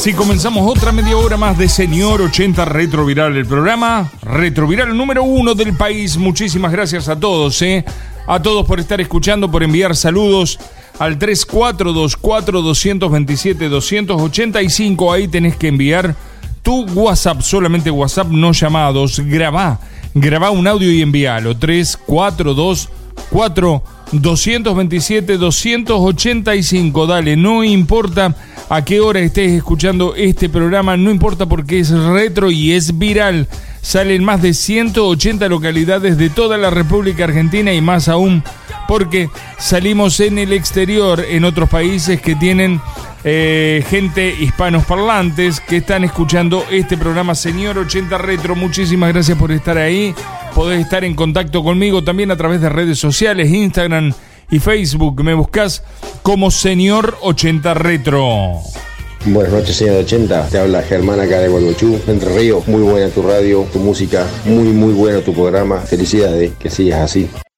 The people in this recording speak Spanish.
Así comenzamos otra media hora más de Señor 80 Retroviral, el programa Retroviral número 1 del país. Muchísimas gracias a todos, a todos por estar escuchando, por enviar saludos al 3424-227-285. Ahí tenés que enviar tu WhatsApp, solamente WhatsApp, no llamados. Grabá un audio y envíalo. 3424-227-285. Dale, no importa a qué hora estés escuchando este programa, no importa, porque es retro y es viral. Salen más de 180 localidades de toda la República Argentina y más aún porque salimos en el exterior, en otros países que tienen gente hispanosparlantes que están escuchando este programa Señor 80 Retro. Muchísimas gracias por estar ahí. Podés estar en contacto conmigo también a través de redes sociales, Instagram y Facebook. Me buscás como Señor 80 Retro. Buenas noches, señor 80. Te habla Germán acá de Gualeguaychú, Entre Ríos. Muy buena tu radio, tu música, muy bueno tu programa. Felicidades, que sigas así.